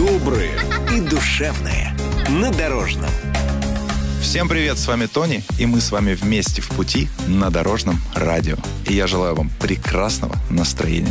добрые и душевные на Дорожном. Всем привет, с вами Тони, и мы с вами вместе в пути на Дорожном радио. И я желаю вам прекрасного настроения.